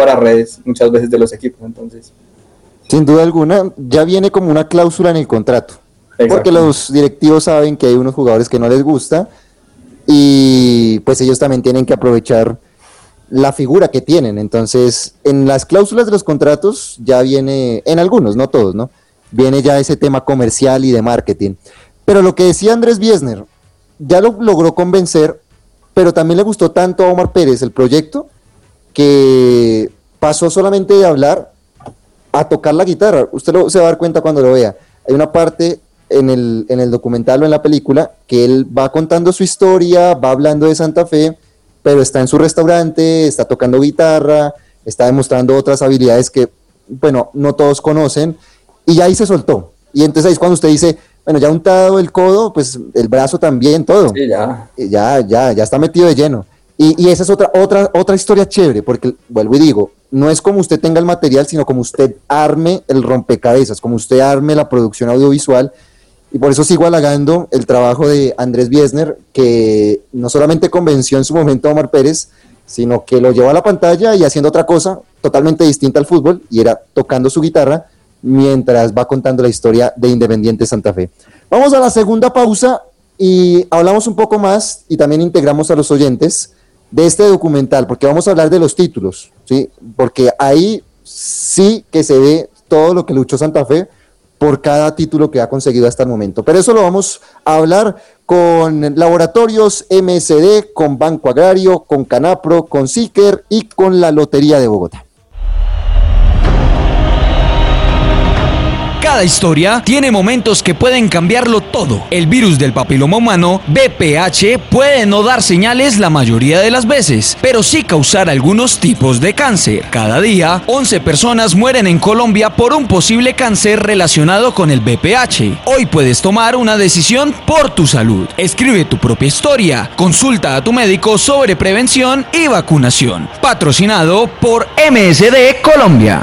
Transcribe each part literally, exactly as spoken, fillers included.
para redes muchas veces de los equipos, entonces. Sin duda alguna, ya viene como una cláusula en el contrato. Exacto. Porque los directivos saben que hay unos jugadores que no les gusta y pues ellos también tienen que aprovechar la figura que tienen. Entonces, en las cláusulas de los contratos ya viene, en algunos, no todos, ¿no? Viene ya ese tema comercial y de marketing. Pero lo que decía Andrés Biesner, ya lo logró convencer, pero también le gustó tanto a Omar Pérez el proyecto que pasó solamente de hablar a tocar la guitarra. Usted lo, se va a dar cuenta cuando lo vea. Hay una parte en el, en el documental o en la película que él va contando su historia, va hablando de Santa Fe, pero está en su restaurante, está tocando guitarra, está demostrando otras habilidades que, bueno, no todos conocen, y ya ahí se soltó. Y entonces ahí es cuando usted dice, bueno, ya untado el codo, pues el brazo también, todo. Sí, ya. Ya, ya, ya está metido de lleno. Y, y esa es otra, otra, otra historia chévere, porque, vuelvo y digo, no es como usted tenga el material, sino como usted arme el rompecabezas, como usted arme la producción audiovisual. Y por eso sigo halagando el trabajo de Andrés Biesner, que no solamente convenció en su momento a Omar Pérez, sino que lo llevó a la pantalla y haciendo otra cosa totalmente distinta al fútbol, y era tocando su guitarra mientras va contando la historia de Independiente Santa Fe. Vamos a la segunda pausa y hablamos un poco más y también integramos a los oyentes de este documental, porque vamos a hablar de los títulos, ¿sí? Porque ahí sí que se ve todo lo que luchó Santa Fe por cada título que ha conseguido hasta el momento. Pero eso lo vamos a hablar con Laboratorios M S D, con Banco Agrario, con Canapro, con Siker y con la Lotería de Bogotá. Cada historia tiene momentos que pueden cambiarlo todo. El virus del papiloma humano, V P H, puede no dar señales la mayoría de las veces, pero sí causar algunos tipos de cáncer. Cada día, once personas mueren en Colombia por un posible cáncer relacionado con el V P H. Hoy puedes tomar una decisión por tu salud. Escribe tu propia historia. Consulta a tu médico sobre prevención y vacunación. Patrocinado por M S D Colombia.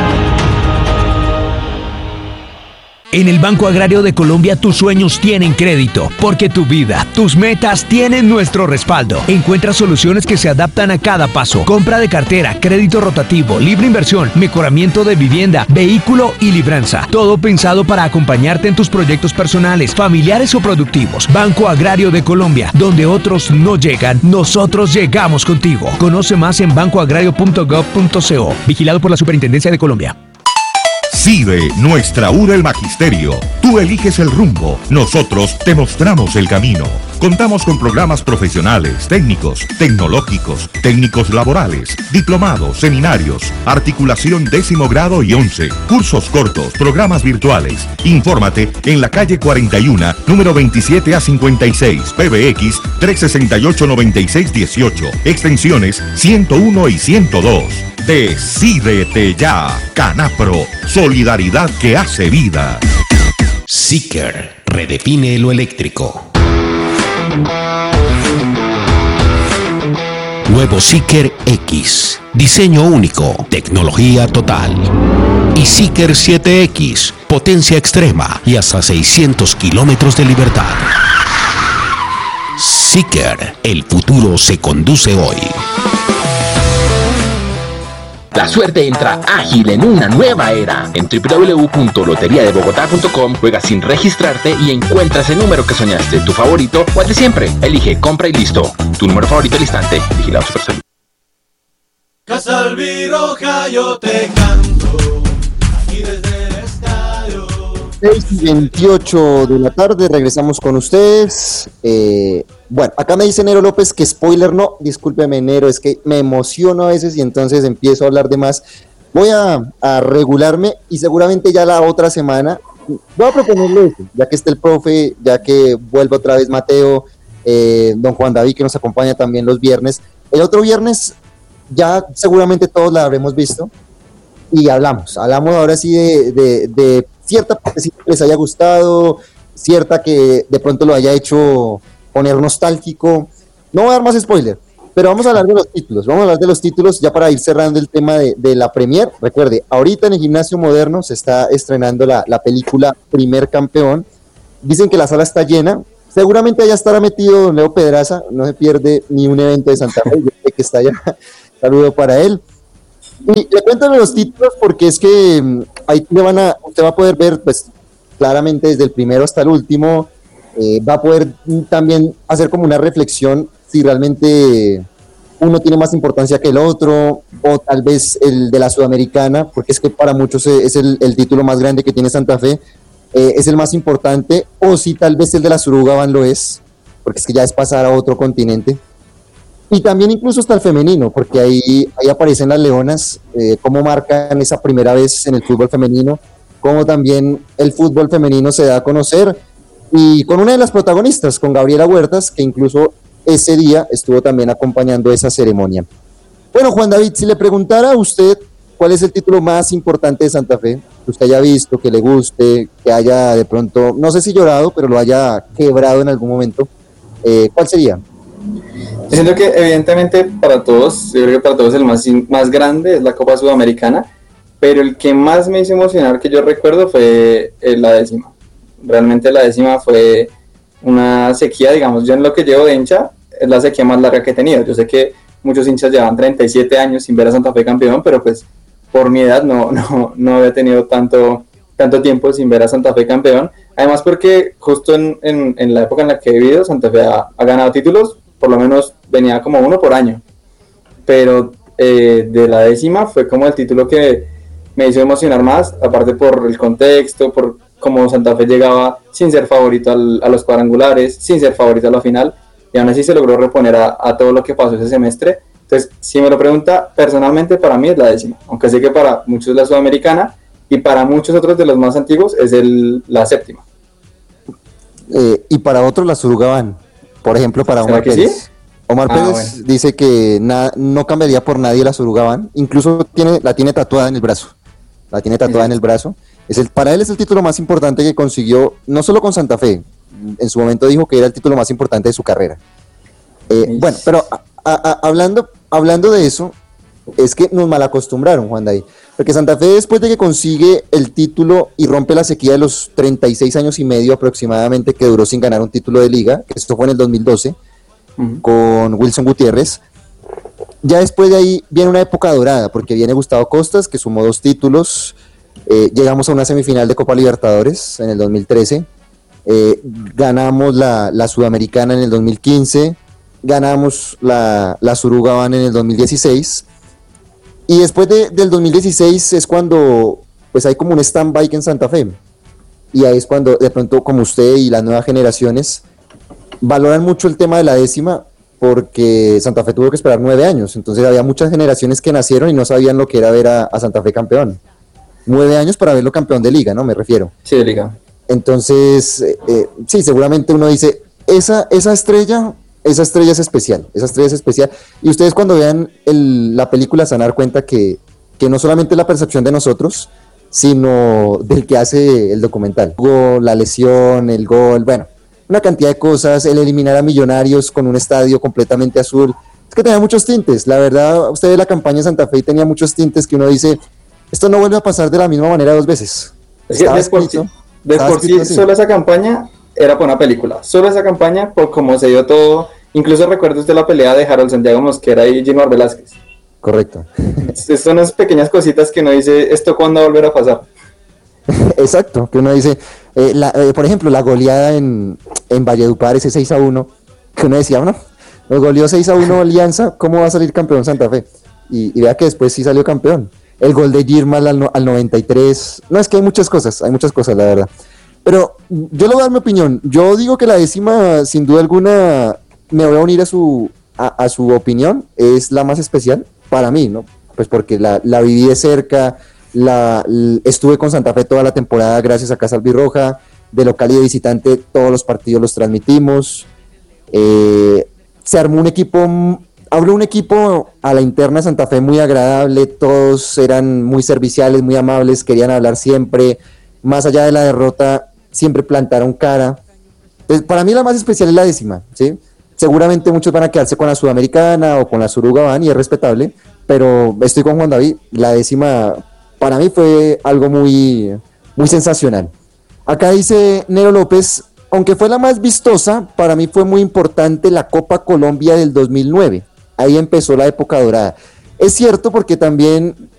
En el Banco Agrario de Colombia tus sueños tienen crédito, porque tu vida, tus metas tienen nuestro respaldo. Encuentra soluciones que se adaptan a cada paso. Compra de cartera, crédito rotativo, libre inversión, mejoramiento de vivienda, vehículo y libranza. Todo pensado para acompañarte en tus proyectos personales, familiares o productivos. Banco Agrario de Colombia, donde otros no llegan, nosotros llegamos contigo. Conoce más en banco agrario punto gov punto co. Vigilado por la Superintendencia de Colombia. CIDE, nuestra U del Magisterio. Tú eliges el rumbo, nosotros te mostramos el camino. Contamos con programas profesionales, técnicos, tecnológicos, técnicos laborales, diplomados, seminarios, articulación décimo grado y once, cursos cortos, programas virtuales. Infórmate en la calle cuarenta y uno, número veintisiete a cincuenta y seis, P B X trescientos sesenta y ocho, noventa y seis dieciocho, extensiones ciento uno y ciento dos. Decídete ya, Canapro, solidaridad que hace vida. Siker, redefine lo eléctrico. Nuevo Siker X, diseño único, tecnología total. Y Siker siete X, potencia extrema y hasta seiscientos kilómetros de libertad. Siker, el futuro se conduce hoy. La suerte entra ágil en una nueva era. En doble u doble u doble u punto lotería de bogotá punto com juegas sin registrarte y encuentras el número que soñaste, tu favorito o el de siempre. Elige, compra y listo. Tu número favorito al instante. Vigilado Supersalud. Casalviroja, yo te canto aquí desde el estadio. seis y veintiocho de la tarde, regresamos con ustedes. Eh, bueno, acá me dice Nero López que spoiler no, discúlpeme Nero, es que me emociono a veces y entonces empiezo a hablar de más. Voy a, a regularme y seguramente ya la otra semana voy a proponerle eso, ya que esté el profe, ya que vuelva otra vez Mateo, eh, don Juan David que nos acompaña también los viernes. El otro viernes ya seguramente todos la habremos visto y hablamos, hablamos ahora sí de, de, de cierta parte que les haya gustado, cierta que de pronto lo haya hecho poner nostálgico. No voy a dar más spoiler, pero vamos a hablar de los títulos, vamos a hablar de los títulos ya para ir cerrando el tema de, de la Premier. Recuerde, ahorita en el Gimnasio Moderno se está estrenando la, la película Primer Campeón, dicen que la sala está llena, seguramente allá estará metido don Leo Pedraza, no se pierde ni un evento de Santa Fe, yo sé que está allá, saludo para él. Y le cuento los títulos porque es que mm, ahí le van a, usted va a poder ver pues claramente desde el primero hasta el último, eh, va a poder mm, también hacer como una reflexión si realmente uno tiene más importancia que el otro, o tal vez el de la Sudamericana, porque es que para muchos es el, el título más grande que tiene Santa Fe, eh, es el más importante, o si tal vez el de la Surugaban lo es, porque es que ya es pasar a otro continente. Y también incluso hasta el femenino, porque ahí, ahí aparecen las leonas, eh, cómo marcan esa primera vez en el fútbol femenino, cómo también el fútbol femenino se da a conocer, y con una de las protagonistas, con Gabriela Huertas, que incluso ese día estuvo también acompañando esa ceremonia. Bueno, Juan David, si le preguntara a usted cuál es el título más importante de Santa Fe, que usted haya visto, que le guste, que haya de pronto, no sé si llorado, pero lo haya quebrado en algún momento, eh, ¿cuál sería? Yo siento que evidentemente para todos, yo creo que para todos el más, más grande es la Copa Sudamericana, pero el que más me hizo emocionar que yo recuerdo fue eh, la décima. Realmente la décima fue una sequía, digamos, yo en lo que llevo de hincha, es la sequía más larga que he tenido. Yo sé que muchos hinchas llevan treinta y siete años sin ver a Santa Fe campeón, pero pues por mi edad no, no, no había tenido tanto, tanto tiempo sin ver a Santa Fe campeón. Además porque justo en, en, en la época en la que he vivido, Santa Fe ha, ha ganado títulos, por lo menos venía como uno por año. Pero eh, de la décima fue como el título que me hizo emocionar más, aparte por el contexto, por cómo Santa Fe llegaba sin ser favorito al, a los cuadrangulares, sin ser favorito a la final, y aún así se logró reponer a, a todo lo que pasó ese semestre. Entonces, si me lo pregunta, personalmente para mí es la décima, aunque sé que para muchos es la Sudamericana, y para muchos otros de los más antiguos es el, la séptima. Eh, y para otros la Surugaban, por ejemplo para Omar Pérez. ¿Sí? Omar ah, Pérez bueno. dice que na, no cambiaría por nadie la Surugaban, incluso tiene, la tiene tatuada en el brazo, la tiene tatuada sí. en el brazo. Es el, para él es el título más importante que consiguió, no solo con Santa Fe, en su momento dijo que era el título más importante de su carrera. Eh, bueno, pero a, a, a, hablando, hablando de eso, es que nos malacostumbraron, Juan David, porque Santa Fe después de que consigue el título y rompe la sequía de los treinta y seis años y medio aproximadamente que duró sin ganar un título de liga, que esto fue en el dos mil doce, uh-huh. con Wilson Gutiérrez, ya después de ahí viene una época dorada, porque viene Gustavo Costas, que sumó dos títulos. Eh, llegamos a una semifinal de Copa Libertadores en el dos mil trece, eh, ganamos la, la Sudamericana en el dos mil quince, ganamos la, la Surugaban en el dos mil dieciséis, y después de, del dos mil dieciséis es cuando pues hay como un stand-by en Santa Fe, y ahí es cuando de pronto como usted y las nuevas generaciones valoran mucho el tema de la décima, porque Santa Fe tuvo que esperar nueve años, entonces había muchas generaciones que nacieron y no sabían lo que era ver a, a Santa Fe campeón. Nueve años para verlo campeón de liga, ¿no? Me refiero. Sí, de liga. Entonces, eh, sí, seguramente uno dice, esa, esa estrella, esa estrella es especial, esa estrella es especial. Y ustedes cuando vean el, la película se van a dar cuenta que, que no solamente es la percepción de nosotros, sino del que hace el documental. La lesión, el gol, bueno, una cantidad de cosas, el eliminar a Millonarios con un estadio completamente azul. Es que tenía muchos tintes, la verdad, usted ve la campaña de Santa Fe y tenía muchos tintes que uno dice... Esto no vuelve a pasar de la misma manera dos veces. Es que de por sí, de por sí solo esa campaña era para una película. Solo esa campaña, por cómo se dio todo. Incluso recuerda usted la pelea de Harold Santiago Mosquera y Gilmar Velázquez. Correcto. Son unas pequeñas cositas que uno dice, ¿esto cuándo va a volver a pasar? Exacto, que uno dice, eh, la, eh, por ejemplo, la goleada en, en Valledupar, ese seis a uno, que uno decía, bueno, nos goleó seis a uno Alianza, ¿cómo va a salir campeón Santa Fe? Y, y vea que después sí salió campeón. El gol de Girmal al, al noventa y tres. No, es que hay muchas cosas, hay muchas cosas, la verdad. Pero yo le voy a dar mi opinión. Yo digo que la décima, sin duda alguna, me voy a unir a su, a, a su opinión. Es la más especial para mí, ¿no? Pues porque la, la viví de cerca, la, la, estuve con Santa Fe toda la temporada gracias a Casa Albirroja. De local y de visitante, todos los partidos los transmitimos. Eh, se armó un equipo... Habló un equipo a la interna de Santa Fe muy agradable, todos eran muy serviciales, muy amables, querían hablar siempre, más allá de la derrota, siempre plantaron cara. Entonces, para mí la más especial es la décima, ¿sí? Seguramente muchos van a quedarse con la Sudamericana o con la Surugaban y es respetable, pero estoy con Juan David, la décima para mí fue algo muy, muy sensacional. Acá dice Nero López, aunque fue la más vistosa, para mí fue muy importante la Copa Colombia del dos mil nueve. Ahí empezó la época dorada. Es cierto porque también